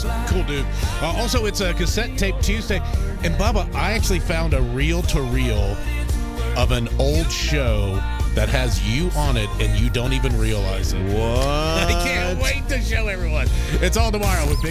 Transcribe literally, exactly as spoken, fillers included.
Bubba's cool dude. Uh, also, it's a cassette tape Tuesday. And Bubba, I actually found a reel-to-reel of an old show that has you on it, and you don't even realize it. What? I can't wait to show everyone. It's all tomorrow with Big